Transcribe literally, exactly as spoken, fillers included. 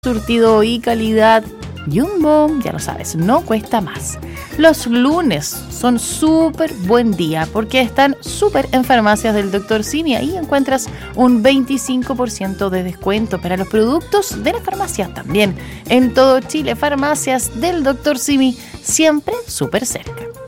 surtido y calidad. Jumbo, ya lo sabes, no cuesta más. Los lunes son súper buen día porque están súper en farmacias del doctor Simi. Ahí encuentras un veinticinco por ciento de descuento para los productos de la farmacia también. En todo Chile, farmacias del doctor Simi, siempre súper cerca.